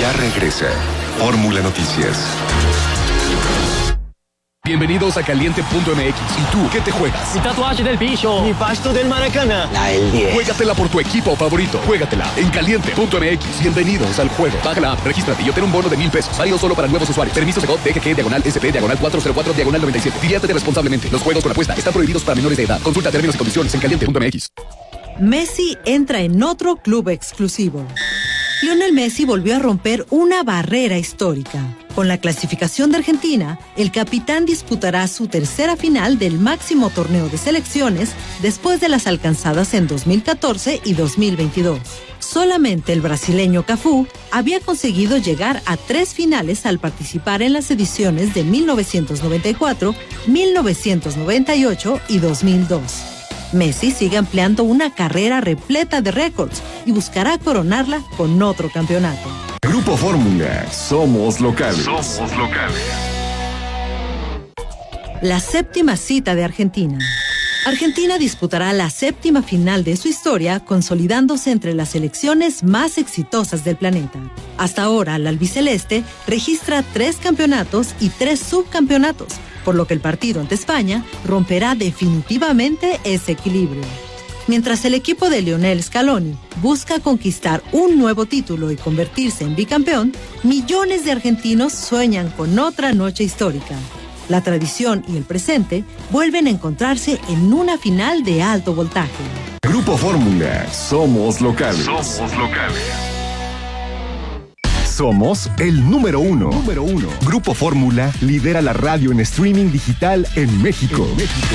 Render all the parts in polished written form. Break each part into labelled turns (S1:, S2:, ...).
S1: Ya regresa Fórmula Noticias.
S2: Bienvenidos a Caliente.mx. ¿Y tú qué te juegas?
S3: Mi tatuaje del bicho.
S4: Mi pasto del Maracaná.
S3: La del 10.
S2: Juégatela por tu equipo favorito. Juégatela en Caliente.mx. Bienvenidos al juego. Baja la app, regístrate y obtén un bono de $1,000. Válido solo para nuevos usuarios. Permiso de DGG/SP/404/97. Diviértete responsablemente. Los juegos con apuesta están prohibidos para menores de edad. Consulta términos y condiciones en Caliente.mx.
S5: Messi entra en otro club exclusivo. Lionel Messi volvió a romper una barrera histórica. Con la clasificación de Argentina, el capitán disputará su tercera final del máximo torneo de selecciones después de las alcanzadas en 2014 y 2022. Solamente el brasileño Cafú había conseguido llegar a 3 finales al participar en las ediciones de 1994, 1998 y 2002. Messi sigue ampliando una carrera repleta de récords y buscará coronarla con otro campeonato.
S1: Grupo Fórmula, somos locales.
S6: Somos locales.
S5: La séptima cita de Argentina. Argentina disputará la séptima final de su historia, consolidándose entre las selecciones más exitosas del planeta. Hasta ahora, la albiceleste registra 3 campeonatos y 3 subcampeonatos, por lo que el partido ante España romperá definitivamente ese equilibrio. Mientras el equipo de Lionel Scaloni busca conquistar un nuevo título y convertirse en bicampeón, millones de argentinos sueñan con otra noche histórica. La tradición y el presente vuelven a encontrarse en una final de alto voltaje.
S1: Grupo Fórmula, somos locales.
S6: Somos locales.
S1: Somos el número uno. Grupo Fórmula lidera la radio en streaming digital en México.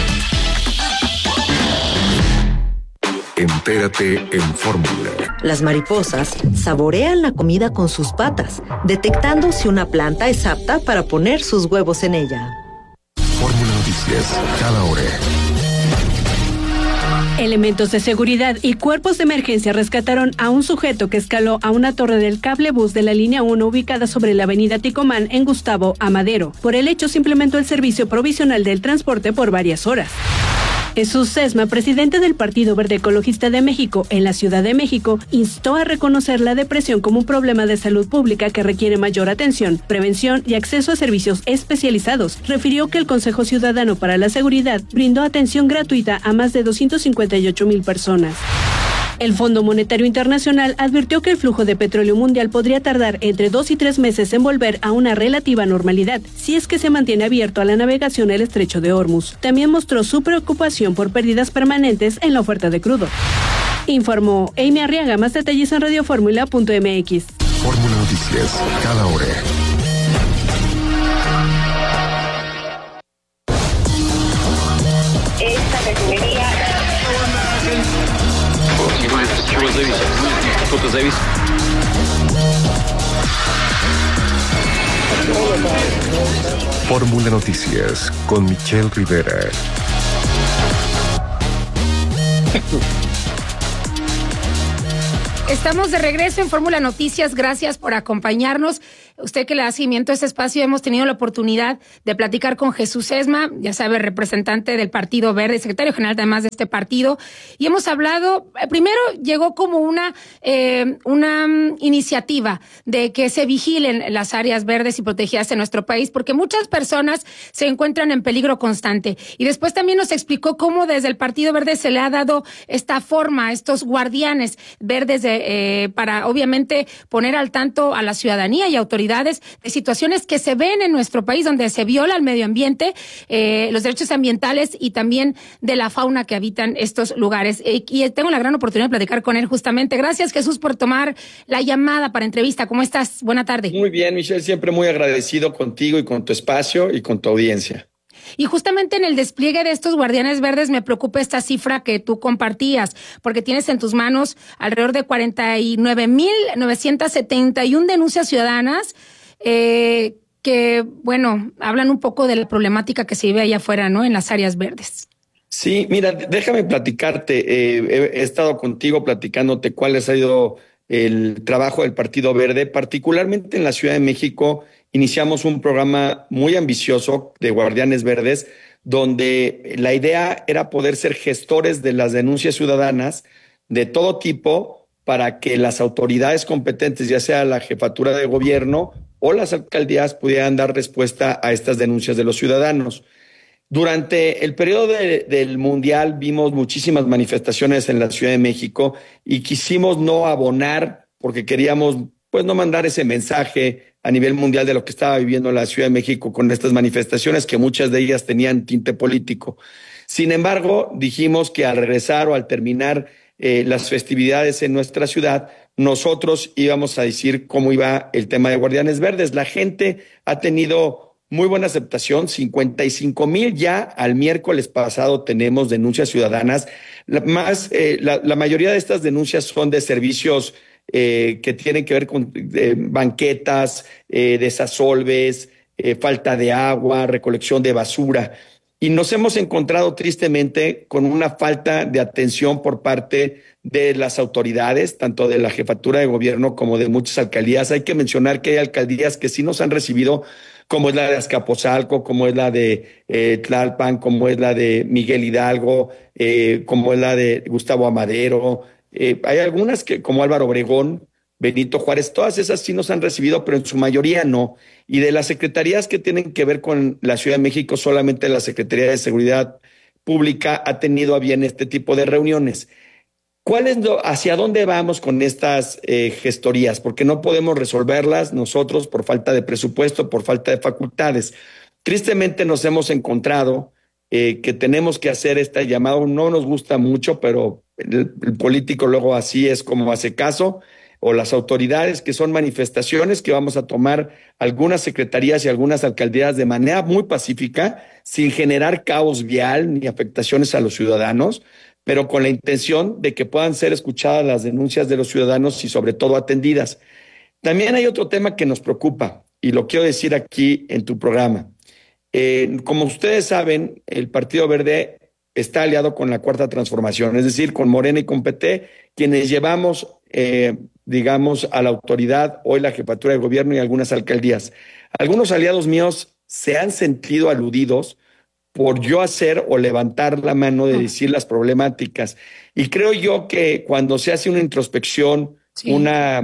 S1: Entérate en Fórmula.
S5: Las mariposas saborean la comida con sus patas, detectando si una planta es apta para poner sus huevos en ella.
S1: Fórmula Noticias, cada hora.
S7: Elementos de seguridad y cuerpos de emergencia rescataron a un sujeto que escaló a una torre del cablebús de la línea 1 ubicada sobre la avenida Ticomán en Gustavo Amadero. Por el hecho, se implementó el servicio provisional del transporte por varias horas. Jesús Sesma, presidente del Partido Verde Ecologista de México en la Ciudad de México, instó a reconocer la depresión como un problema de salud pública que requiere mayor atención, prevención y acceso a servicios especializados. Refirió que el Consejo Ciudadano para la Seguridad brindó atención gratuita a más de 258,000 personas. El Fondo Monetario Internacional advirtió que el flujo de petróleo mundial podría tardar entre 2 y 3 meses en volver a una relativa normalidad, si es que se mantiene abierto a la navegación el estrecho de Hormuz. También mostró su preocupación por pérdidas permanentes en la oferta de crudo. Informó Amy Arriaga. Más detalles en radioformula.mx.
S1: Fórmula Noticias, cada hora.
S8: Esta refinería.
S3: Что-то завис.
S1: Fórmula Noticias con Michelle Rivera.
S9: Estamos de regreso en Fórmula Noticias. Gracias por acompañarnos. Usted que le da seguimiento a este espacio, hemos tenido la oportunidad de platicar con Jesús Sesma, ya sabe, representante del Partido Verde, secretario general además de este partido, y hemos hablado, primero llegó como una iniciativa de que se vigilen las áreas verdes y protegidas en nuestro país, porque muchas personas se encuentran en peligro constante. Y después también nos explicó cómo desde el Partido Verde se le ha dado esta forma, estos guardianes verdes para obviamente poner al tanto a la ciudadanía y autoridades de situaciones que se ven en nuestro país donde se viola el medio ambiente, los derechos ambientales y también de la fauna que habitan estos lugares. Y tengo la gran oportunidad de platicar con él justamente. Gracias, Jesús, por tomar la llamada para entrevista. ¿Cómo estás? Buena tarde.
S10: Muy bien, Michelle, siempre muy agradecido contigo y con tu espacio y con tu audiencia.
S9: Y justamente en el despliegue de estos guardianes verdes me preocupa esta cifra que tú compartías, porque tienes en tus manos alrededor de 49,971 denuncias ciudadanas que, bueno, hablan un poco de la problemática que se vive allá afuera, ¿no? En las áreas verdes.
S10: Sí, mira, déjame platicarte. He estado contigo platicándote cuál ha sido el trabajo del Partido Verde, particularmente en la Ciudad de México. Iniciamos un programa muy ambicioso de Guardianes Verdes, donde la idea era poder ser gestores de las denuncias ciudadanas de todo tipo para que las autoridades competentes, ya sea la jefatura de gobierno o las alcaldías, pudieran dar respuesta a estas denuncias de los ciudadanos. Durante el periodo del Mundial vimos muchísimas manifestaciones en la Ciudad de México y quisimos no abonar porque queríamos pues no mandar ese mensaje a nivel mundial de lo que estaba viviendo la Ciudad de México con estas manifestaciones, que muchas de ellas tenían tinte político. Sin embargo, dijimos que al regresar o al terminar las festividades en nuestra ciudad, nosotros íbamos a decir cómo iba el tema de Guardianes Verdes. La gente ha tenido muy buena aceptación, 55,000 ya al miércoles pasado tenemos denuncias ciudadanas. La mayoría de estas denuncias son de servicios que tienen que ver con banquetas, desasolves, falta de agua, recolección de basura. Y nos hemos encontrado tristemente con una falta de atención por parte de las autoridades, tanto de la jefatura de gobierno como de muchas alcaldías. Hay que mencionar que hay alcaldías que sí nos han recibido, como es la de Azcapotzalco, como es la de Tlalpan, como es la de Miguel Hidalgo, como es la de Gustavo Amadero. Hay algunas que, como Álvaro Obregón, Benito Juárez, todas esas sí nos han recibido, pero en su mayoría no. Y de las secretarías que tienen que ver con la Ciudad de México, solamente la Secretaría de Seguridad Pública ha tenido a bien este tipo de reuniones. ¿Hacia dónde vamos con estas gestorías? Porque no podemos resolverlas nosotros por falta de presupuesto, por falta de facultades. Tristemente nos hemos encontrado que tenemos que hacer este llamado. No nos gusta mucho, pero el político luego así es como hace caso, o las autoridades, que son manifestaciones que vamos a tomar algunas secretarías y algunas alcaldías de manera muy pacífica, sin generar caos vial ni afectaciones a los ciudadanos, pero con la intención de que puedan ser escuchadas las denuncias de los ciudadanos y sobre todo atendidas. También hay otro tema que nos preocupa y lo quiero decir aquí en tu programa. Como ustedes saben, el Partido Verde está aliado con la Cuarta Transformación, es decir, con Morena y con PT, quienes llevamos, digamos, a la autoridad hoy la jefatura de gobierno y algunas alcaldías. Algunos aliados míos se han sentido aludidos por yo hacer o levantar la mano de decir las problemáticas. Y creo yo que cuando se hace una introspección, sí, una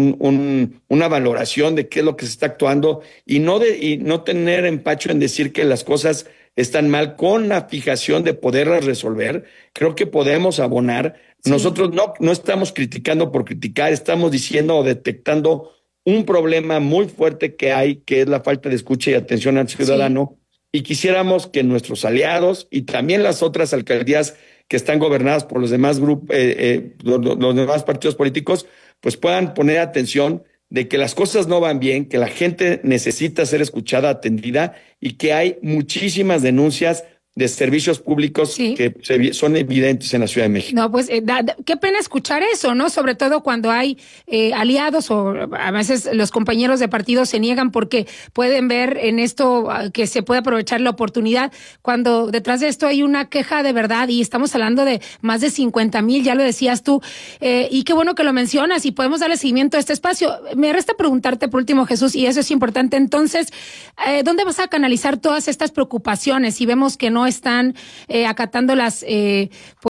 S10: valoración de qué es lo que se está actuando y no tener empacho en decir que las cosas están mal, con la fijación de poderlas resolver, creo que podemos abonar. Sí. Nosotros no estamos criticando por criticar, estamos diciendo o detectando un problema muy fuerte que hay, que es la falta de escucha y atención al ciudadano. Sí. Y quisiéramos que nuestros aliados y también las otras alcaldías que están gobernadas por los demás grupos, los demás partidos políticos, pues puedan poner atención de que las cosas no van bien, que la gente necesita ser escuchada, atendida, y que hay muchísimas denuncias de servicios públicos, sí, que son evidentes en la Ciudad de México.
S9: No, pues qué pena escuchar eso, ¿no? Sobre todo cuando hay aliados o a veces los compañeros de partido se niegan porque pueden ver en esto que se puede aprovechar la oportunidad, cuando detrás de esto hay una queja de verdad y estamos hablando de más de 50,000, ya lo decías tú, y qué bueno que lo mencionas y podemos darle seguimiento a este espacio. Me resta preguntarte por último, Jesús, y eso es importante, entonces, ¿dónde vas a canalizar todas estas preocupaciones si vemos que no están acatándolas en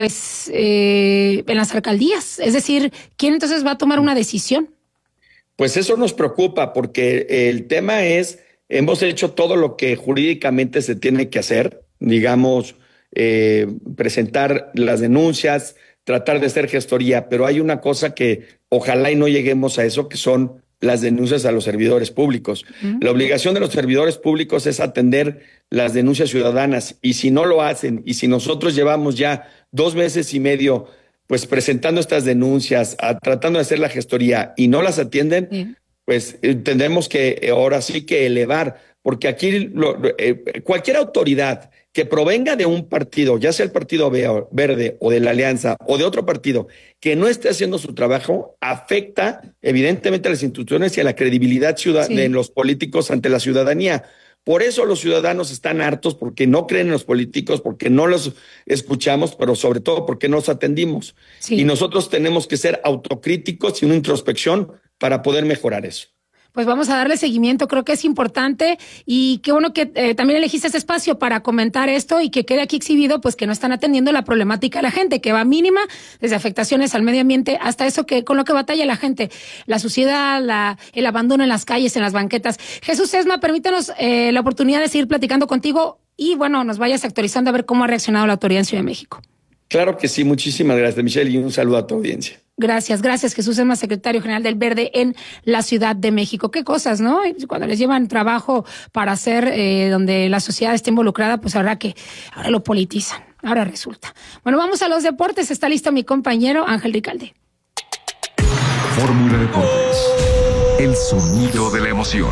S9: las alcaldías? Es decir, ¿quién entonces va a tomar una decisión?
S10: Pues eso nos preocupa porque el tema es, hemos hecho todo lo que jurídicamente se tiene que hacer, digamos, presentar las denuncias, tratar de hacer gestoría, pero hay una cosa que ojalá y no lleguemos a eso, que son las denuncias a los servidores públicos. Uh-huh. La obligación de los servidores públicos es atender las denuncias ciudadanas, y si no lo hacen, y si nosotros llevamos ya 2 meses y medio pues presentando estas denuncias, tratando de hacer la gestoría y no las atienden, uh-huh, pues tendremos que ahora sí que elevar, porque aquí cualquier autoridad que provenga de un partido, ya sea el Partido Verde o de la Alianza o de otro partido, que no esté haciendo su trabajo, afecta evidentemente a las instituciones y a la credibilidad de los políticos ante la ciudadanía. Por eso los ciudadanos están hartos, porque no creen en los políticos, porque no los escuchamos, pero sobre todo porque no los atendimos. Sí. Y nosotros tenemos que ser autocríticos y una introspección para poder mejorar eso.
S9: Pues vamos a darle seguimiento, creo que es importante y qué bueno que también elegiste este espacio para comentar esto y que quede aquí exhibido, pues que no están atendiendo la problemática de la gente, que va mínima, desde afectaciones al medio ambiente hasta eso que con lo que batalla la gente, la suciedad, el abandono en las calles, en las banquetas. Jesús Sesma, permítanos la oportunidad de seguir platicando contigo y bueno, nos vayas actualizando a ver cómo ha reaccionado la autoridad en Ciudad de México.
S10: Claro que sí, muchísimas gracias, Michelle, y un saludo a tu audiencia.
S9: Gracias, Jesús Sesma, secretario general del Verde en la Ciudad de México. Qué cosas, ¿no? Cuando les llevan trabajo para hacer donde la sociedad esté involucrada, pues ahora lo politizan, ahora resulta. Bueno, vamos a los deportes, está listo mi compañero Ángel Ricalde.
S1: Fórmula Deportes, el sonido de la emoción.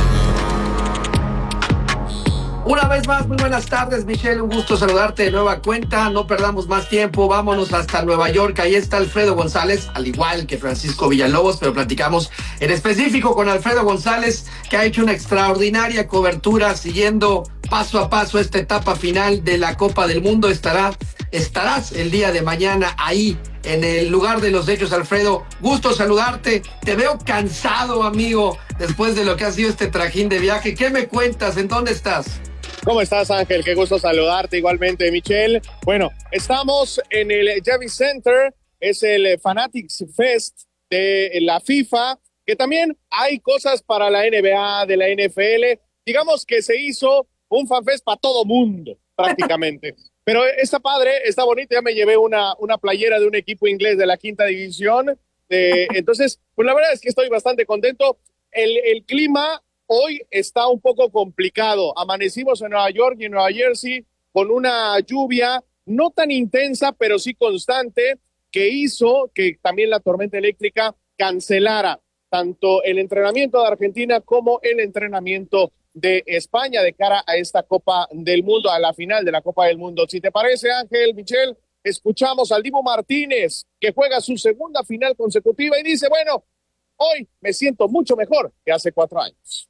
S3: Una vez más, muy buenas tardes, Michelle, un gusto saludarte de nueva cuenta, no perdamos más tiempo, vámonos hasta Nueva York, ahí está Alfredo González, al igual que Francisco Villalobos, pero platicamos en específico con Alfredo González, que ha hecho una extraordinaria cobertura, siguiendo paso a paso esta etapa final de la Copa del Mundo. Estarás el día de mañana ahí, en el lugar de los hechos, Alfredo, gusto saludarte, te veo cansado, amigo, después de lo que ha sido este trajín de viaje, ¿qué me cuentas? ¿En dónde estás?
S4: ¿Cómo estás, Ángel? Qué gusto saludarte igualmente, Michelle. Bueno, estamos en el Javits Center, es el Fanatics Fest de la FIFA, que también hay cosas para la NBA, de la NFL. Digamos que se hizo un fanfest para todo mundo, prácticamente. Pero está padre, está bonito. Ya me llevé una playera de un equipo inglés de la 5ª división. Entonces, pues la verdad es que estoy bastante contento. El clima hoy está un poco complicado. Amanecimos en Nueva York y en Nueva Jersey con una lluvia no tan intensa, pero sí constante, que hizo que también la tormenta eléctrica cancelara tanto el entrenamiento de Argentina como el entrenamiento de España de cara a esta Copa del Mundo, a la final de la Copa del Mundo. Si te parece, Ángel, Michelle, escuchamos al Dibu Martínez, que juega su segunda final consecutiva y dice, bueno, hoy me siento mucho mejor que hace 4 años.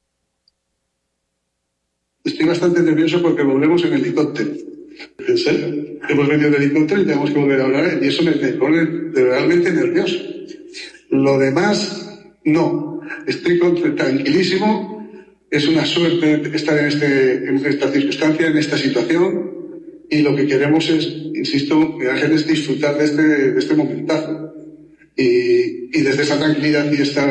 S8: Estoy bastante nervioso porque volvemos en helicóptero. En serio, hemos venido en helicóptero y tenemos que volver a hablar y eso me pone realmente nervioso. Lo demás, no. Estoy tranquilísimo. Es una suerte estar en esta circunstancia, en esta situación, y lo que queremos es, insisto, Ángel, es disfrutar de este momentazo. Y desde esa tranquilidad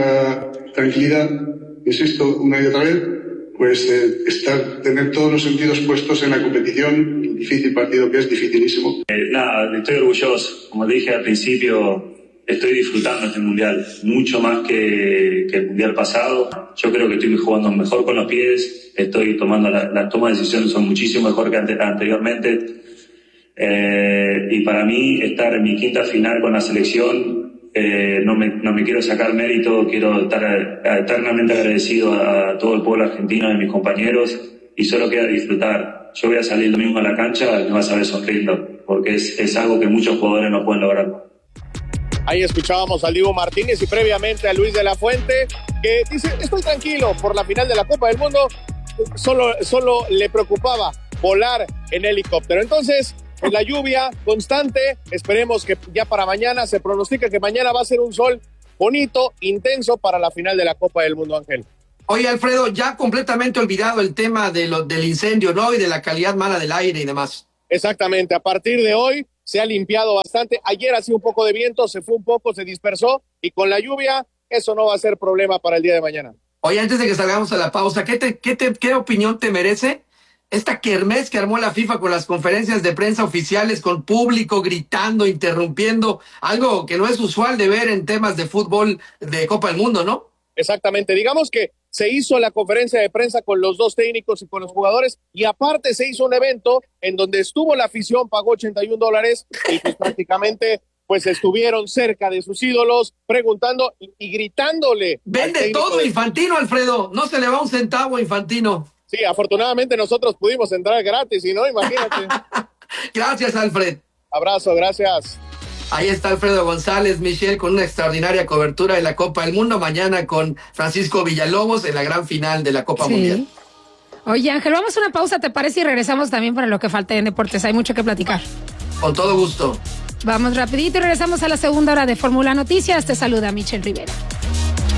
S8: insisto, una y otra vez, pues tener todos los sentidos puestos en la competición, un difícil partido que es dificilísimo.
S11: Estoy orgulloso. Como te dije al principio, estoy disfrutando este mundial, mucho más que el mundial pasado. Yo creo que estoy jugando mejor con los pies, estoy tomando las tomas de decisiones son muchísimo mejor que anteriormente. Y para mí, estar en mi 5ª final con la selección, no me quiero sacar mérito, quiero estar eternamente agradecido a todo el pueblo argentino, a mis compañeros, y solo queda disfrutar. Yo voy a salir el domingo a la cancha y me vas a ver sonriendo, porque es algo que muchos jugadores no pueden lograr.
S4: Ahí escuchábamos al Dibu Martínez y previamente a Luis de la Fuente, que dice, estoy tranquilo por la final de la Copa del Mundo, solo le preocupaba volar en helicóptero. Entonces, en la lluvia constante, esperemos que ya para mañana, se pronostica que mañana va a ser un sol bonito, intenso para la final de la Copa del Mundo, Ángel.
S3: Oye, Alfredo, ya completamente olvidado el tema del incendio, ¿no? Y de la calidad mala del aire y demás.
S4: Exactamente, a partir de hoy se ha limpiado bastante. Ayer hacía un poco de viento, se fue un poco, se dispersó, y con la lluvia eso no va a ser problema para el día de mañana.
S3: Oye, antes de que salgamos a la pausa, ¿qué opinión te merece esta kermés que armó la FIFA con las conferencias de prensa oficiales, con público gritando, interrumpiendo, algo que no es usual de ver en temas de fútbol de Copa del Mundo, ¿no?
S4: Exactamente, digamos que se hizo la conferencia de prensa con los dos técnicos y con los jugadores, y aparte se hizo un evento en donde estuvo la afición, pagó $81, y pues prácticamente pues estuvieron cerca de sus ídolos, preguntando y gritándole.
S3: Vende todo Infantino, Alfredo, no se le va un centavo a Infantino.
S4: Sí, afortunadamente nosotros pudimos entrar gratis, y no, imagínate.
S3: Gracias, Alfred.
S4: Abrazo, gracias.
S3: Ahí está Alfredo González, Michelle, con una extraordinaria cobertura de la Copa del Mundo. Mañana con Francisco Villalobos en la gran final de la Copa Mundial.
S9: Oye, Ángel, vamos a una pausa, ¿te parece? Y regresamos también para lo que falte en deportes. Hay mucho que platicar.
S3: Con todo gusto.
S9: Vamos rapidito y regresamos a la segunda hora de Fórmula Noticias. Te saluda Michelle Rivera.